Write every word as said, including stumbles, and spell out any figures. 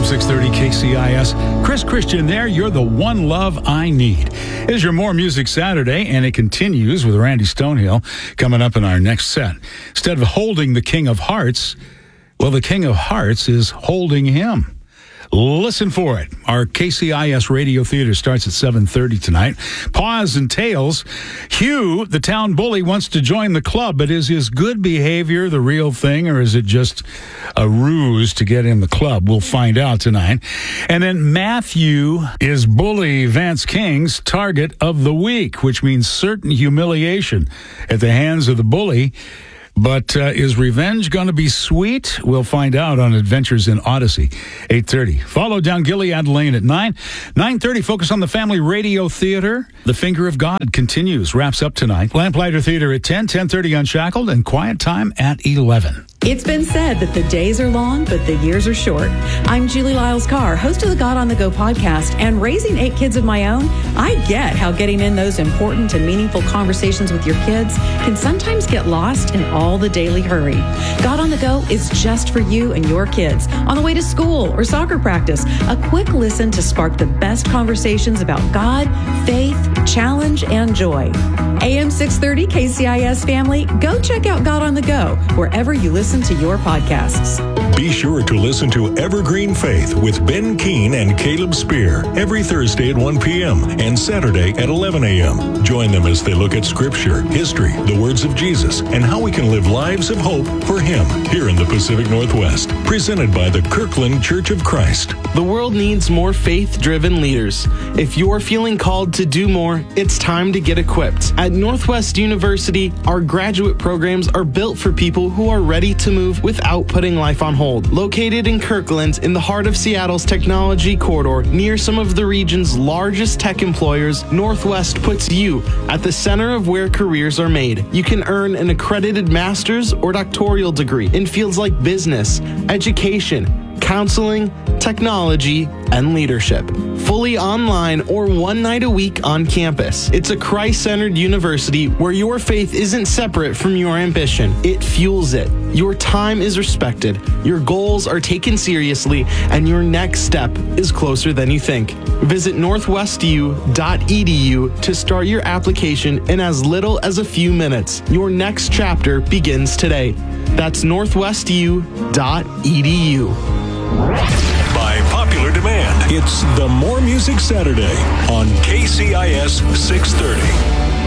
six thirty K C I S. Chris Christian there. You're the one love I need. Is your More Music Saturday, and it continues with Randy Stonehill coming up in our next set. Instead of holding the King of Hearts, well, the King of Hearts is holding him. Listen for it. Our K C I S Radio Theater starts at seven thirty tonight. Paws and Tails. Hugh, the town bully, wants to join the club, but is his good behavior the real thing, or is it just a ruse to get in the club? We'll find out tonight. And then Matthew is bully Vance King's target of the week, which means certain humiliation at the hands of the bully. But uh, is revenge going to be sweet? We'll find out on Adventures in Odyssey, eight thirty. Follow down Gilead Lane at nine. nine thirty, focus on the Family Radio Theater. The Finger of God continues, wraps up tonight. Lamplighter Theater at ten, ten thirty Unshackled, and Quiet Time at eleven. It's been said that the days are long, but the years are short. I'm Julie Lyles-Carr, host of the God on the Go podcast, and raising eight kids of my own, I get how getting in those important and meaningful conversations with your kids can sometimes get lost in all the daily hurry. God on the Go is just for you and your kids on the way to school or soccer practice. A quick listen to spark the best conversations about God, faith, challenge, and joy. A M six thirty K C I S family, go check out God on the Go wherever you listen to your podcasts. Be sure to listen to Evergreen Faith with Ben Keene and Caleb Spear every Thursday at one p.m. and Saturday at eleven a.m. Join them as they look at Scripture, history, the words of Jesus, and how we can live lives of hope for Him here in the Pacific Northwest. Presented by the Kirkland Church of Christ. The world needs more faith-driven leaders. If you're feeling called to do more, it's time to get equipped. At Northwest University, our graduate programs are built for people who are ready to move without putting life on hold. Located in Kirkland, in the heart of Seattle's technology corridor, near some of the region's largest tech employers, Northwest puts you at the center of where careers are made. You can earn an accredited master's or doctoral degree in fields like business, education, counseling, technology, and leadership. Fully online or one night a week on campus. It's a Christ-centered university where your faith isn't separate from your ambition. It fuels it. Your time is respected, your goals are taken seriously, and your next step is closer than you think. Visit northwest u dot e d u to start your application in as little as a few minutes. Your next chapter begins today. That's northwest u dot e d u. By popular demand, it's the More Music Saturday on K C I S six thirty.